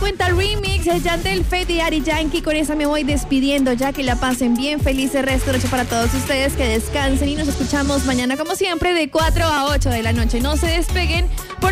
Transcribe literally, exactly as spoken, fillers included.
noventa Remix, el Yandel Fate y Ari Yankee. Con esa me voy despidiendo, ya que la pasen bien. Feliz resto de noche para todos ustedes, que descansen y nos escuchamos mañana como siempre de cuatro a ocho de la noche. No se despeguen. Por